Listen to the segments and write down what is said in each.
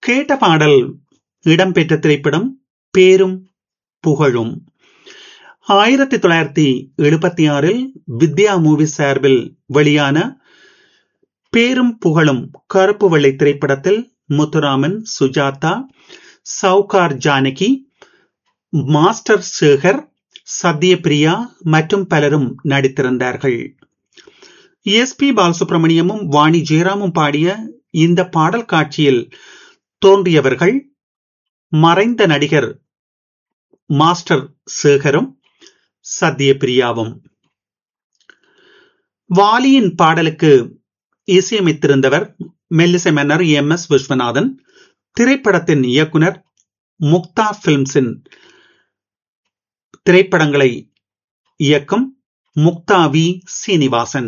கேட்ட பாடல் இடம்பெற்ற திரைப்படம் பேரும் புகழும். 1976 வித்யா மூவி சார்பில் வெளியான பேரும் புகழும் கருப்பு வெள்ளை திரைப்படத்தில் முத்துராமன், சுஜாதா, சவுகார் ஜானகி, மாஸ்டர் சேகர், சத்யபிரியா மற்றும் பலரும் நடித்திருந்தார்கள். எஸ்.பி. பாலசுப்ரமணியமும் வாணி ஜெயராமும் பாடிய இந்த பாடல் காட்சியில் தோன்றியவர்கள் மறைந்த நடிகர் மாஸ்டர் சேகரும் சத்யபிரியாவும். வாலியின் பாடலுக்கு இசையமைத்திருந்தவர் மெல்லிசை மன்னர் எம்.எஸ். விஸ்வநாதன். திரைப்படத்தின் இயக்குனர் முக்தா பிலிம்ஸின் திரைப்படங்களை இயக்கும் முக்தா வி. சீனிவாசன்.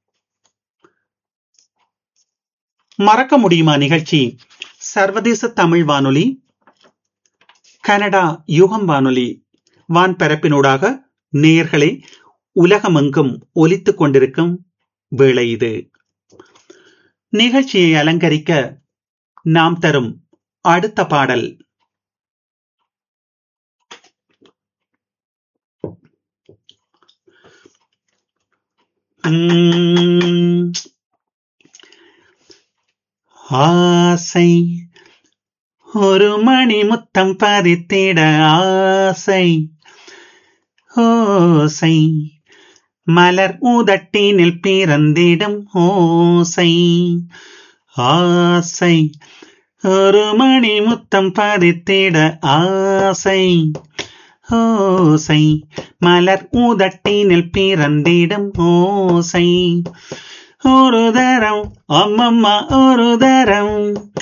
மறக்க முடியுமா நிகழ்ச்சி சர்வதேச தமிழ் வானொலி, கனடா யுகம் வானொலி வான்பரப்பினூடாக நேயர்களே உலகமெங்கும் ஒலித்துக் கொண்டிருக்கும் வேளை இது. நிகழ்ச்சியை அலங்கரிக்க நாம் தரும் அடுத்த பாடல் ஆசை ஒரு மணி முத்தம் பதித்திட ஆசை, ஓசை மலர் உதட்டினில் பிறந்திடும் ஓசை. ஆசை ஒரு மணி முத்தம் பதித்திட ஆசை, ஓசை மலர் உதட்டினில் பிறந்திடும் ஓசை. ஒரு தரம் அம்மம்மா ஒரு தரம்